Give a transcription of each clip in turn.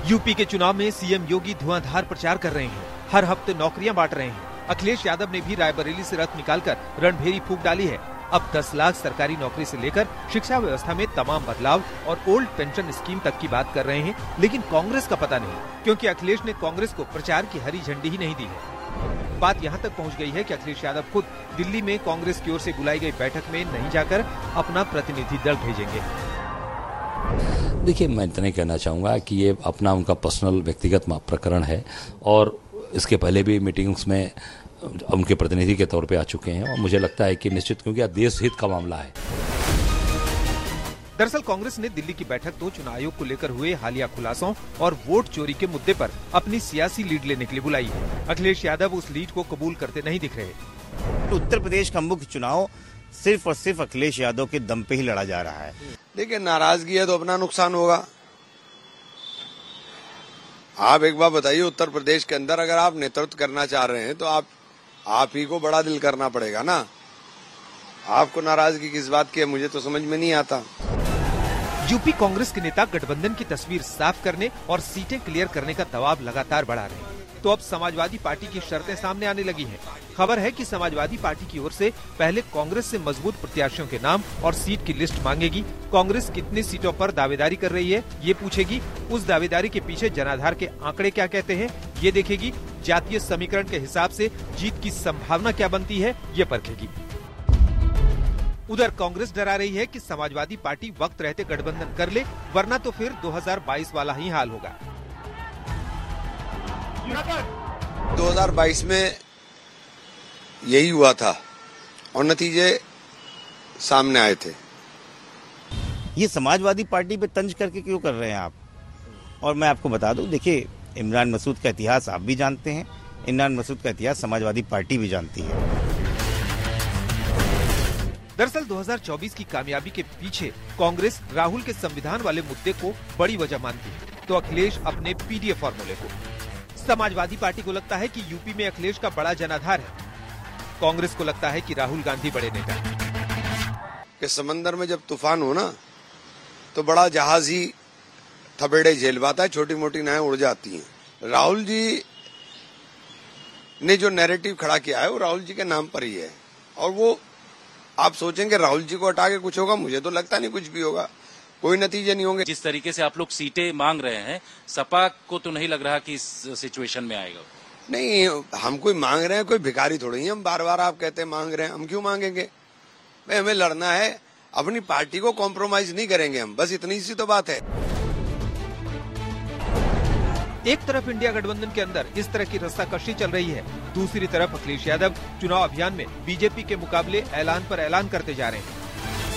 UP के चुनाव में सीएम योगी धुआंधार प्रचार कर रहे हैं। हर हफ्ते नौकरियां बांट रहे हैं। अखिलेश यादव ने भी रायबरेली से रथ निकालकर रणभेरी फूंक डाली है। अब 10 लाख सरकारी नौकरी से लेकर शिक्षा व्यवस्था में तमाम बदलाव और ओल्ड पेंशन स्कीम तक की बात कर रहे हैं, लेकिन कांग्रेस का पता नहीं, क्योंकि अखिलेश ने कांग्रेस को प्रचार की हरी झंडी ही नहीं दी है। बात यहाँ तक पहुँच गई है कि अखिलेश यादव खुद दिल्ली में कांग्रेस की ओर से बुलाई गई बैठक में नहीं जाकर अपना प्रतिनिधि दल भेजेंगे। देखिए, मैं इतना ही कहना चाहूँगा कि ये अपना उनका पर्सनल व्यक्तिगत प्रकरण है और इसके पहले भी मीटिंग्स में उनके प्रतिनिधि के तौर पे आ चुके हैं और मुझे लगता है कि निश्चित, क्योंकि देश हित का मामला है। दरअसल कांग्रेस ने दिल्ली की बैठक तो चुनाव आयोग को लेकर हुए हालिया खुलासों और वोट चोरी के मुद्दे पर अपनी सियासी लीड लेने के लिए बुलाई है। अखिलेश यादव उस लीड को कबूल करते नहीं दिख रहे। उत्तर प्रदेश का मुख्य चुनाव सिर्फ और सिर्फ अखिलेश यादव के दम पे ही लड़ा जा रहा है। देखिए, नाराजगी है तो अपना नुकसान होगा। आप एक बार बताइए, उत्तर प्रदेश के अंदर अगर आप नेतृत्व करना चाह रहे हैं तो आप ही को बड़ा दिल करना पड़ेगा ना। आपको नाराजगी किस बात की है, मुझे तो समझ में नहीं आता। यूपी कांग्रेस के नेता गठबंधन की तस्वीर साफ करने और सीटें क्लियर करने का दबाव लगातार बढ़ा रहे हैं, तो अब समाजवादी पार्टी की शर्तें सामने आने लगी हैं। खबर है कि समाजवादी पार्टी की ओर से पहले कांग्रेस से मजबूत प्रत्याशियों के नाम और सीट की लिस्ट मांगेगी। कांग्रेस कितनी सीटों पर दावेदारी कर रही है ये पूछेगी। उस दावेदारी के पीछे जनाधार के आंकड़े क्या कहते हैं ये देखेगी। जातीय समीकरण के हिसाब से जीत की संभावना क्या बनती है ये परखेगी। उधर कांग्रेस डरा रही है कि समाजवादी पार्टी वक्त रहते गठबंधन कर ले, वरना तो फिर 2022 वाला ही हाल होगा। 2022 में यही हुआ था और नतीजे सामने आए थे। ये समाजवादी पार्टी पे तंज करके क्यों कर रहे हैं आप? और मैं आपको बता दूं, देखिए, इमरान मसूद का इतिहास आप भी जानते हैं, इमरान मसूद का इतिहास समाजवादी पार्टी भी जानती है। दरअसल 2024 की कामयाबी के पीछे कांग्रेस राहुल के संविधान वाले मुद्दे को बड़ी वजह मानती है, तो अखिलेश अपने पीडीएफ फॉर्मूले को। समाजवादी पार्टी को लगता है कि यूपी में अखिलेश का बड़ा जनाधार है। कांग्रेस को लगता है कि राहुल गांधी बड़े नेता हैं। कि समंदर में जब तूफान हो ना तो बड़ा जहाज ही थपेड़े झेल पाता है, छोटी मोटी नावें उड़ जाती हैं। राहुल जी ने जो नैरेटिव खड़ा किया है वो राहुल जी के नाम पर ही है, और वो आप सोचेंगे राहुल जी को हटा के कुछ होगा, मुझे तो लगता नहीं कुछ भी होगा, कोई नतीजे नहीं होंगे। जिस तरीके से आप लोग सीटें मांग रहे हैं, सपा को तो नहीं लग रहा कि इस सिचुएशन में आएगा। नहीं, हम कोई मांग रहे हैं, कोई भिखारी थोड़ी हैं। हम बार बार आप कहते हैं मांग रहे हैं, हम क्यों मांगेंगे भाई? हमें लड़ना है, अपनी पार्टी को कॉम्प्रोमाइज नहीं करेंगे हम, बस इतनी सी तो बात है। एक तरफ इंडिया गठबंधन के अंदर इस तरह की रस्साकशी चल रही है, दूसरी तरफ अखिलेश यादव चुनाव अभियान में बीजेपी के मुकाबले ऐलान पर ऐलान करते जा रहे हैं।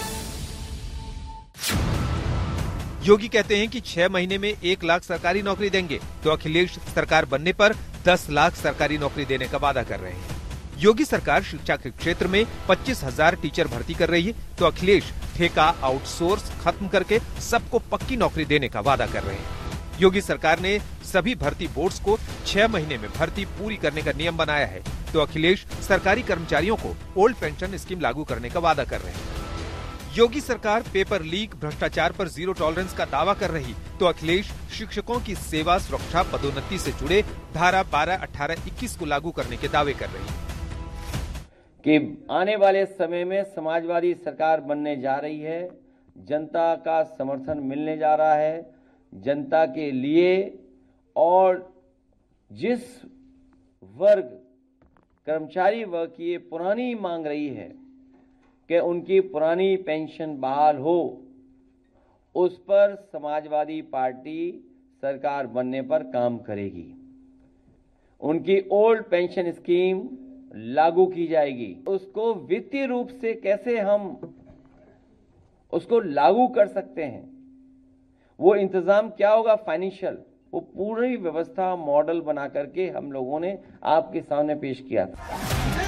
योगी कहते हैं कि 6 महीने में 1 लाख सरकारी नौकरी देंगे, तो अखिलेश सरकार बनने पर 10 लाख सरकारी नौकरी देने का वादा कर रहे हैं। योगी सरकार शिक्षा के क्षेत्र में 25,000 टीचर भर्ती कर रही है, तो अखिलेश ठेका आउटसोर्स खत्म करके सबको पक्की नौकरी देने का वादा कर रहे हैं। योगी सरकार ने सभी भर्ती बोर्ड्स को 6 महीने में भर्ती पूरी करने का नियम बनाया है, तो अखिलेश सरकारी कर्मचारियों को ओल्ड पेंशन स्कीम लागू करने का वादा कर रहे हैं। योगी सरकार पेपर लीक, भ्रष्टाचार पर जीरो टॉलरेंस का दावा कर रही, तो अखिलेश शिक्षकों की सेवा सुरक्षा पदोन्नति से जुड़े धारा 12, 18, 21 को लागू करने के दावे कर रही है। कि आने वाले समय में समाजवादी सरकार बनने जा रही है, जनता का समर्थन मिलने जा रहा है, जनता के लिए, और जिस वर्ग कर्मचारी वर्ग की ये पुरानी मांग रही है कि उनकी पुरानी पेंशन बहाल हो, उस पर समाजवादी पार्टी सरकार बनने पर काम करेगी। उनकी ओल्ड पेंशन स्कीम लागू की जाएगी। उसको वित्तीय रूप से कैसे हम उसको लागू कर सकते हैं, वो इंतजाम क्या होगा फाइनेंशियल, वो पूरी व्यवस्था मॉडल बना करके हम लोगों ने आपके सामने पेश किया था।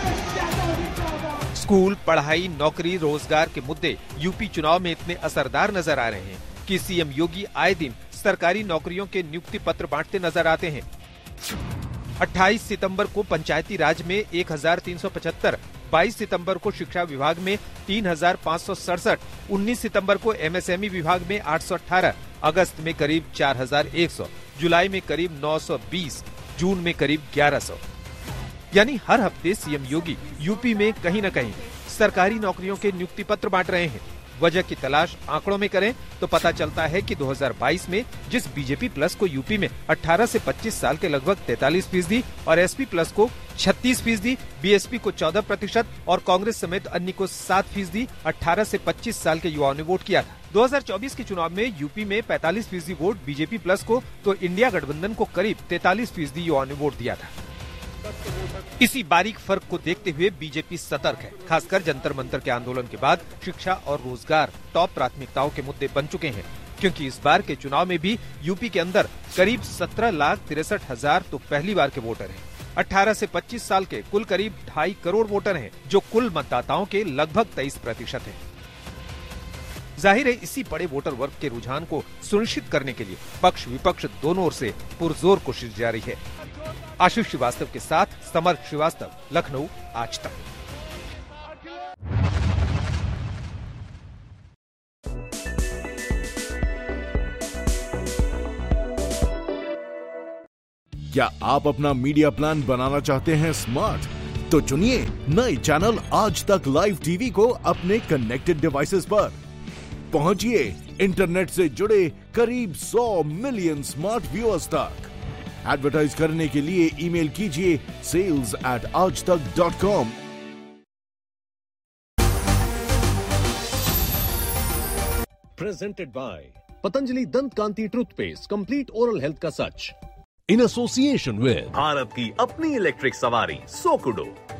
स्कूल, पढ़ाई, नौकरी, रोजगार के मुद्दे यूपी चुनाव में इतने असरदार नजर आ रहे हैं कि सीएम योगी आए दिन सरकारी नौकरियों के नियुक्ति पत्र बांटते नजर आते हैं। 28 सितंबर को पंचायती राज में 1375, 22 सितंबर को शिक्षा विभाग में 3567, 19 सितंबर को एमएसएमई विभाग में 818, अगस्त में करीब 4100, जुलाई में करीब 920, जून में करीब 1100। यानी हर हफ्ते सीएम योगी यूपी में कहीं न कहीं सरकारी नौकरियों के नियुक्ति पत्र बांट रहे हैं। वजह की तलाश आंकड़ों में करें तो पता चलता है कि 2022 में जिस बीजेपी प्लस को यूपी में 18 से 25 साल के लगभग 43% और एसपी प्लस को 36%, बीएसपी को 14% और कांग्रेस समेत अन्य को 7% 18 से 25 साल के युवाओं ने वोट किया था। 2024 के चुनाव में यूपी में 45% वोट बीजेपी प्लस को तो इंडिया गठबंधन को करीब 43% युवाओं ने वोट दिया था। इसी बारीक फर्क को देखते हुए बीजेपी सतर्क है। खासकर जंतर मंतर के आंदोलन के बाद शिक्षा और रोजगार टॉप प्राथमिकताओं के मुद्दे बन चुके हैं, क्योंकि इस बार के चुनाव में भी यूपी के अंदर करीब 17,63,000 तो पहली बार के वोटर हैं। 18 से 25 साल के कुल करीब 2.5 करोड़ वोटर हैं, जो कुल मतदाताओं के लगभग 23% हैं। जाहिर है इसी बड़े वोटर वर्ग के रुझान को सुनिश्चित करने के लिए पक्ष विपक्ष दोनों ओर से पुरजोर कोशिश जारी है। आशीष श्रीवास्तव के साथ समर्थ श्रीवास्तव, लखनऊ, आज तक। क्या आप अपना मीडिया प्लान बनाना चाहते हैं स्मार्ट? तो चुनिए नए चैनल आज तक लाइव टीवी को अपने कनेक्टेड डिवाइसेस पर। पहुंचिए इंटरनेट से जुड़े करीब 100 मिलियन स्मार्ट व्यूअर्स तक। एडवर्टाइज करने के लिए ईमेल कीजिए sales@aajtak.com। Presented by Patanjali Dant Kanti Toothpaste, complete oral health का सच। In association with भारत की अपनी इलेक्ट्रिक सवारी सोकुडो।